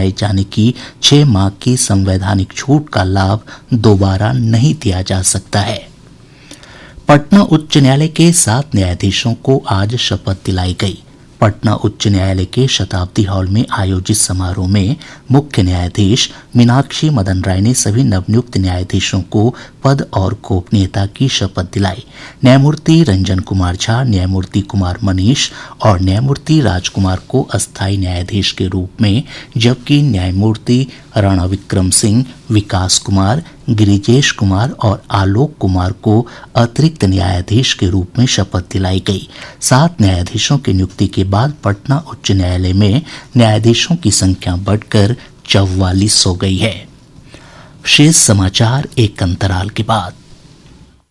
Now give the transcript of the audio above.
लगाए जाने की 6 माह की संवैधानिक छूट का लाभ दोबारा नहीं दिया जा सकता है। पटना उच्च न्यायालय के 7 न्यायाधीशों को आज शपथ दिलाई गई। पटना उच्च न्यायालय के शताब्दी हॉल में आयोजित समारोह में मुख्य न्यायाधीश मीनाक्षी मदन राय ने सभी नवनियुक्त न्यायाधीशों को पद और गोपनीयता की शपथ दिलाई। न्यायमूर्ति रंजन कुमार झा, न्यायमूर्ति कुमार मनीष और न्यायमूर्ति राजकुमार को अस्थायी न्यायाधीश के रूप में, जबकि न्यायमूर्ति राणा विक्रम सिंह, विकास कुमार, गिरिजेश कुमार और आलोक कुमार को अतिरिक्त न्यायाधीश के रूप में शपथ दिलाई गई। 7 न्यायाधीशों की नियुक्ति के बाद पटना उच्च न्यायालय में न्यायाधीशों की संख्या बढ़कर 44 हो गई है। शेष समाचार एक अंतराल के बाद।